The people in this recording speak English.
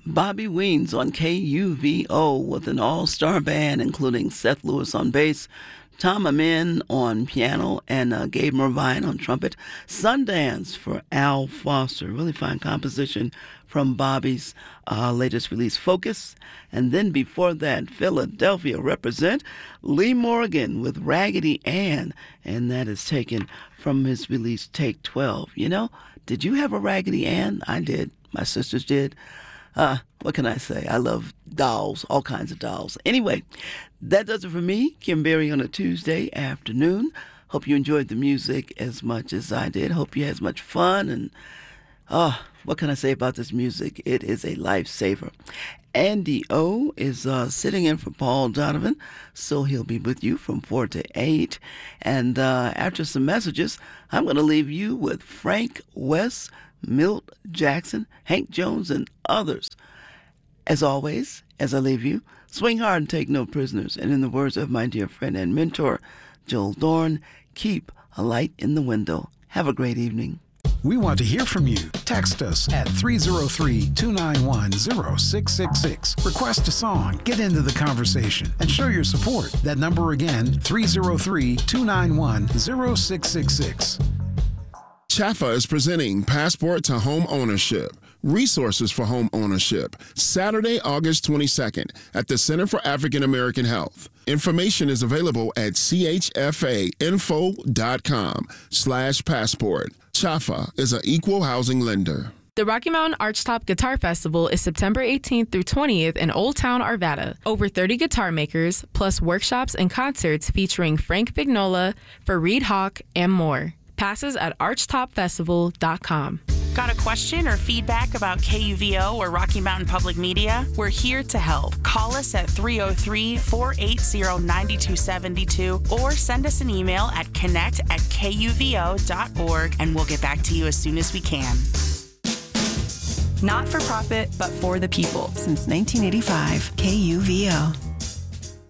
Bobby Weens on KUVO with an all-star band including Seth Lewis on bass, Tom Amin on piano, and Gabe Mervine on trumpet. Sundance for Al Foster. Really fine composition from Bobby's latest release, Focus. And then before that, Philadelphia represent Lee Morgan with Raggedy Ann. And that is taken from his release, Take 12. You know, did you have a Raggedy Ann? I did. My sisters did. What can I say? I love dolls, all kinds of dolls. Anyway, that does it for me, Kim Berry, on a Tuesday afternoon. Hope you enjoyed the music as much as I did. Hope you had as much fun. And what can I say about this music? It is a lifesaver. Andy O is sitting in for Paul Donovan, so he'll be with you from 4 to 8. And after some messages, I'm going to leave you with Frank West, Milt Jackson, Hank Jones, and others. As always, as I leave you, swing hard and take no prisoners. And in the words of my dear friend and mentor, Joel Dorn, keep a light in the window. Have a great evening. We want to hear from you. Text us at 303-291-0666. Request a song, get into the conversation, and show your support. That number again, 303-291-0666. Chafa is presenting Passport to Home Ownership, Resources for Home Ownership, Saturday, August 22nd at the Center for African American Health. Information is available at chfainfo.com/passport. Chafa is an equal housing lender. The Rocky Mountain Archtop Guitar Festival is September 18th through 20th in Old Town, Arvada. Over 30 guitar makers, plus workshops and concerts featuring Frank Vignola, Fareed Hawk, and more. Passes at archtopfestival.com. Got a question or feedback about KUVO or Rocky Mountain Public Media? We're here to help. Call us at 303-480-9272 or send us an email at connect@kuvo.org and we'll get back to you as soon as we can. Not for profit, but for the people. Since 1985, KUVO.